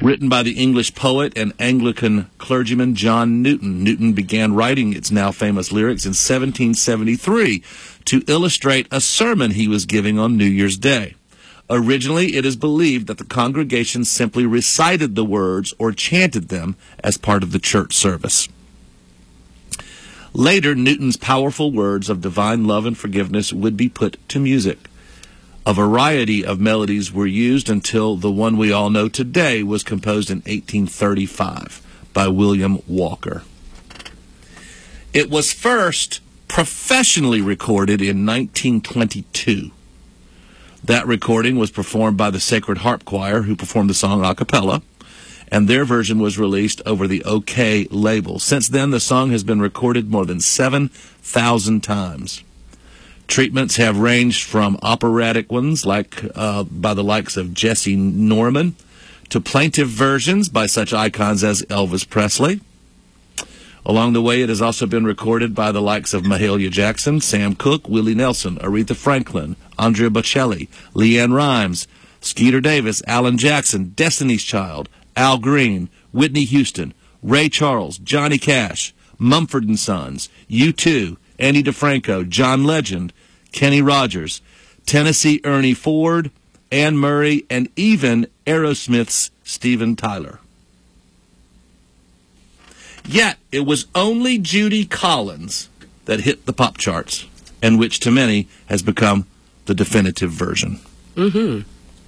Written by the English poet and Anglican clergyman John Newton. Newton began writing its now famous lyrics in 1773 to illustrate a sermon he was giving on New Year's Day. Originally, it is believed that the congregation simply recited the words or chanted them as part of the church service. Later, Newton's powerful words of divine love and forgiveness would be put to music. A variety of melodies were used until the one we all know today was composed in 1835 by William Walker. It was first professionally recorded in 1922. That recording was performed by the Sacred Harp Choir, who performed the song a cappella, and their version was released over the OK label. Since then, the song has been recorded more than 7,000 times. Treatments have ranged from operatic ones like by the likes of Jesse Norman to plaintive versions by such icons as Elvis Presley. Along the way, it has also been recorded by the likes of Mahalia Jackson, Sam Cooke, Willie Nelson, Aretha Franklin, Andrea Bocelli, Leanne Rimes, Skeeter Davis, Alan Jackson, Destiny's Child, Al Green, Whitney Houston, Ray Charles, Johnny Cash, Mumford & Sons, U2, Andy DeFranco, John Legend, Kenny Rogers, Tennessee Ernie Ford, Anne Murray, and even Aerosmith's Steven Tyler. Yet, it was only Judy Collins that hit the pop charts, and which to many has become the definitive version. Mm-hmm.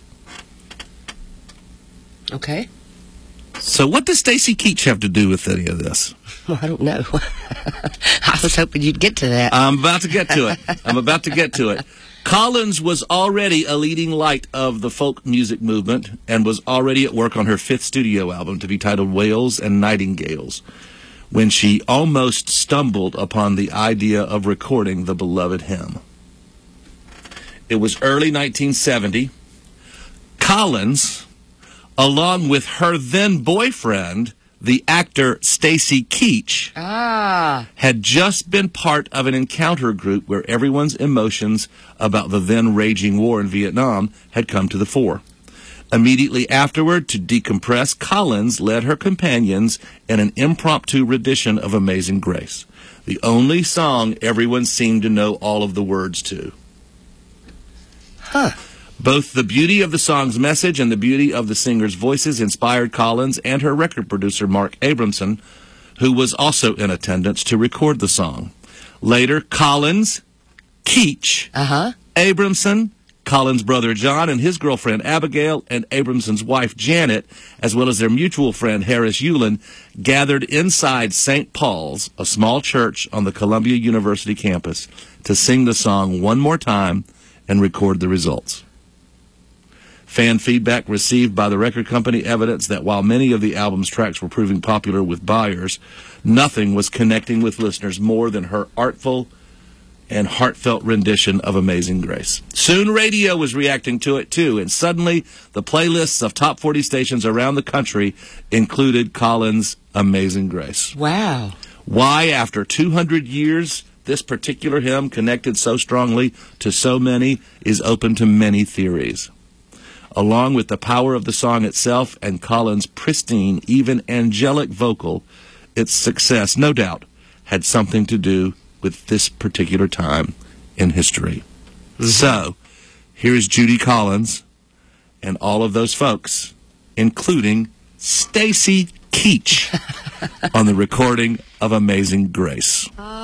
Okay. So what does Stacy Keach have to do with any of this? Well, I don't know. I was hoping you'd get to that. I'm about to get to it. Collins was already a leading light of the folk music movement and was already at work on her fifth studio album, to be titled Whales and Nightingales, when she almost stumbled upon the idea of recording the beloved hymn. It was early 1970. Collins, along with her then boyfriend, the actor Stacy Keach, had just been part of an encounter group where everyone's emotions about the then raging war in Vietnam had come to the fore. Immediately afterward, to decompress, Collins led her companions in an impromptu rendition of Amazing Grace, the only song everyone seemed to know all of the words to. Both the beauty of the song's message and the beauty of the singer's voices inspired Collins and her record producer, Mark Abramson, who was also in attendance to record the song. Later, Collins, Keach, Abramson, Collins' brother John and his girlfriend Abigail, and Abramson's wife Janet, as well as their mutual friend Harris Yulin, gathered inside St. Paul's, a small church on the Columbia University campus, to sing the song one more time and record the results. Fan feedback received by the record company evidence that while many of the album's tracks were proving popular with buyers, nothing was connecting with listeners more than her artful and heartfelt rendition of Amazing Grace. Soon radio was reacting to it too, and suddenly the playlists of top 40 stations around the country included Collins' Amazing Grace. Wow. Why, after 200 years, this particular hymn connected so strongly to so many is open to many theories. Along with the power of the song itself and Collins' pristine, even angelic vocal, its success, no doubt, had something to do with this particular time in history. So, here's Judy Collins and all of those folks, including Stacy Keach, on the recording of Amazing Grace.